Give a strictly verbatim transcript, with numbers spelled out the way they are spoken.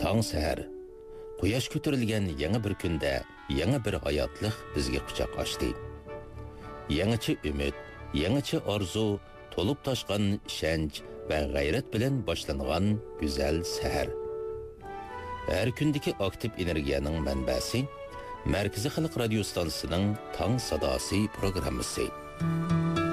Tong sahar. Quyosh ko'tarilgan yangi bir kunda yangi bir hayotlik bizga quchoq ochdi. Yangicha umid, yangicha orzu, to'lib toshgan ishonch va g'ayrat bilan boshlangan go'zal sahar. Har kundagi aktiv energiyaning manbasi Markaziy xalq radio stansiyasining Tong sadosi programmasi.